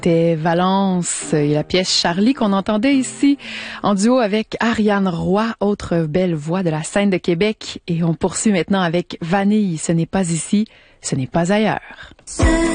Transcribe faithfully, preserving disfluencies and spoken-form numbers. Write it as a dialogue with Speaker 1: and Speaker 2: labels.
Speaker 1: C'était Valence et la pièce Charlie qu'on entendait ici en duo avec Ariane Roy, autre belle voix de la scène de Québec. Et on poursuit maintenant avec Vanille. Ce n'est pas ici, ce n'est pas ailleurs.